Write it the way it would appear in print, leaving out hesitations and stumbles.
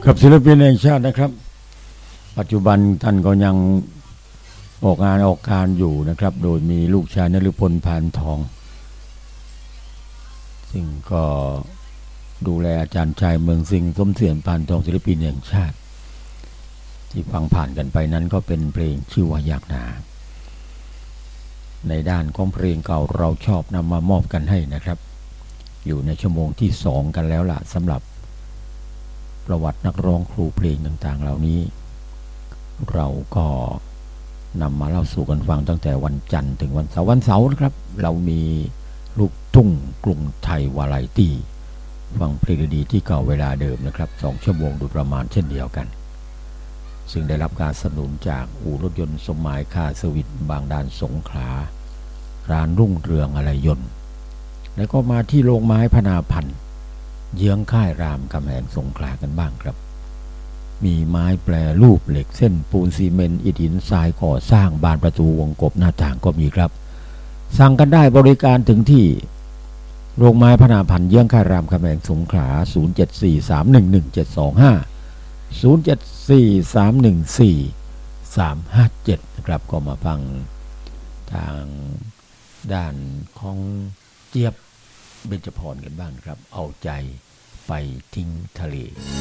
กับศิลปินแห่งชาตินะครับปัจจุบันท่านก็ยังออกงานออกการอยู่นะครับโดยมีลูกชายนฤพลพานทองซึ่งก็ดูแลอาจารย์ชายเมืองสิงห์สมเสียนพานทองศิลปินแห่งชาติที่ฟังผ่านกันไปนั้นก็เป็นเพลงชื่อว่าอยากหนาในด้านของเพลงเก่าเราชอบนำมามอบกันให้นะครับอยู่ในชั่วโมงที่2กันแล้วล่ะสำหรับประวัตินักร้องครูเพลงต่างๆเหล่านี้เราก็นำมาเล่าสู่กันฟังตั้งแต่วันจันทร์ถึงวันเสาร์นะครับเรามีลูกทุ่งกรุงไทยวาไรตี้ฟังเพลงดีที่เก่าเวลาเดิมนะครับ2ชั่วโมงโดยประมาณเช่นเดียวกันซึ่งได้รับการสนับสนุนจากอู่รถยนต์สมหมายคาร์เซอร์วิสบางดานสงขลาร้านรุ่งเรืองอะไหล่ยนต์แล้วก็มาที่โรงไม้พนาพันธ์เยื้องค่ายรามคำแหงสงขลากันบ้างครับมีไม้แปรรูปเหล็กเส้นปูนซีเมนต์อิฐหินทรายก่อสร้างบานประตูวงกบหน้าต่างก็มีครับสั่งกันได้บริการถึงที่โรงไม้พนาพันธ์เยื้องค่ายรามคำแหงสงขลา074311725074314357นะครับก็มาฟังทางด้านของเจี๊ยบเบญจพรกันบ้างครับเอาใจไปทิ้งทะเล